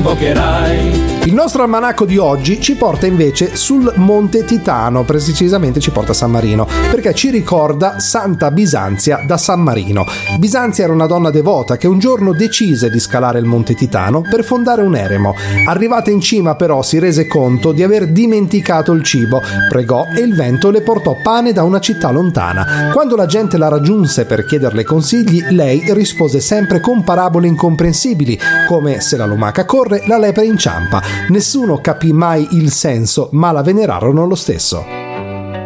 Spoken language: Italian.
invocherai. Il nostro almanacco di oggi ci porta invece sul Monte Titano, precisamente ci porta a San Marino, perché ci ricorda Santa Bisanzia da San Marino. Bisanzia era una donna devota che un giorno decise di scalare il Monte Titano per fondare un eremo. Arrivata in cima però si rese conto di aver dimenticato il cibo, pregò e il vento le portò pane da una città lontana. Quando la gente la raggiunse per chiederle consigli, lei rispose sempre con parabole incomprensibili, come se la lumaca corre, la lepre inciampa. Nessuno capì mai il senso, ma la venerarono lo stesso.